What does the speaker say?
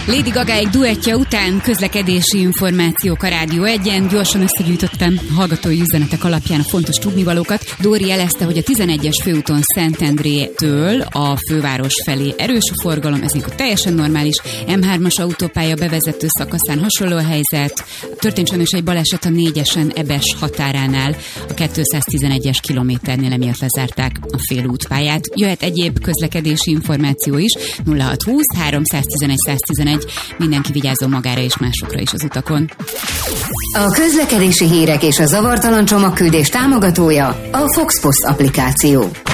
Lady Gaga egy duettje után közlekedési információk a Rádió 1-en. Gyorsan összegyűjtöttem hallgatói üzenetek alapján a fontos tudnivalókat. Dóri jelezte, hogy a 11-es főúton Szentendrétől a főváros felé erős a forgalom, ez mikor teljesen normális. M3-as autópálya bevezető szakaszán hasonló a helyzet. Történt sajnos egy baleset a 4-esen Ebes határánál. A 211-es kilométernél emiatt lezárták a félútpályát. Jöhet egyéb közlekedési információ is. 0620 311 111. Mindenki vigyázzon magára és másokra is az utakon. A közlekedési hírek és a zavartalan csomagküldés támogatója a Fox Post applikáció.